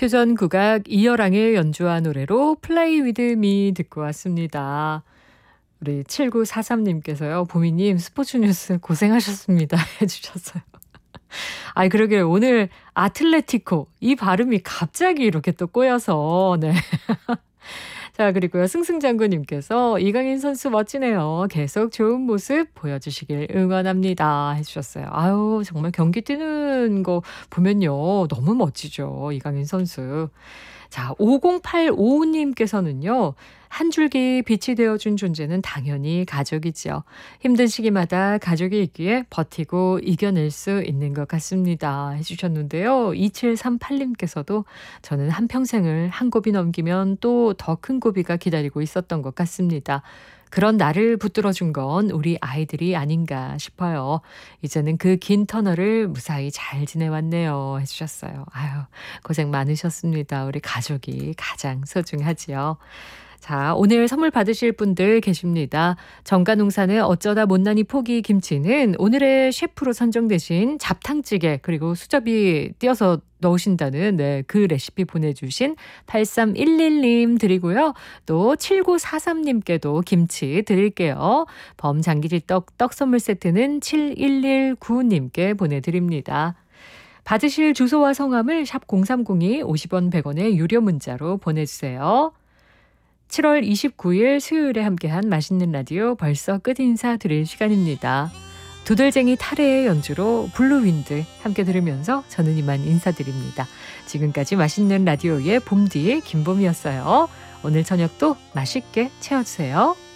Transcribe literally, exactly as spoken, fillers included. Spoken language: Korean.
퓨전 국악 이열항의 연주한 노래로 플레이 위드 미 듣고 왔습니다. 우리 칠구사삼 님께서요. 보미님 스포츠 뉴스 고생하셨습니다 해주셨어요. 아이 그러게요. 오늘 아틀레티코 이 발음이 갑자기 이렇게 또 꼬여서 네. 자 그리고요. 승승장구님께서 이강인 선수 멋지네요. 계속 좋은 모습 보여주시길 응원합니다 해주셨어요. 아유 정말 경기 뛰는 거 보면요. 너무 멋지죠. 이강인 선수. 자 오공팔오 님께서는요. 한 줄기 빛이 되어준 존재는 당연히 가족이죠. 힘든 시기마다 가족이 있기에 버티고 이겨낼 수 있는 것 같습니다 해주셨는데요. 이칠삼팔 님께서도 저는 한평생을 한 고비 넘기면 또 더 큰 고비가 기다리고 있었던 것 같습니다. 그런 나를 붙들어준 건 우리 아이들이 아닌가 싶어요. 이제는 그 긴 터널을 무사히 잘 지내왔네요 해주셨어요. 아유 고생 많으셨습니다. 우리 가족이 가장 소중하지요. 자, 오늘 선물 받으실 분들 계십니다. 정가농산의 어쩌다 못난이 포기 김치는 오늘의 셰프로 선정되신 잡탕찌개 그리고 수제비 띄어서 넣으신다는 네, 그 레시피 보내주신 팔삼일일 님 드리고요. 또 칠구사삼 님께도 김치 드릴게요. 범장기질떡 떡 선물 세트는 칠일일구 님께 보내드립니다. 받으실 주소와 성함을 샵 공삼공이 오십 원 백 원의 유료 문자로 보내주세요. 칠월 이십구일 수요일에 함께한 맛있는 라디오 벌써 끝 인사 드릴 시간입니다. 두들쟁이 타레의 연주로 블루윈드 함께 들으면서 저는 이만 인사드립니다. 지금까지 맛있는 라디오의 봄디 김봄이었어요. 오늘 저녁도 맛있게 채워주세요.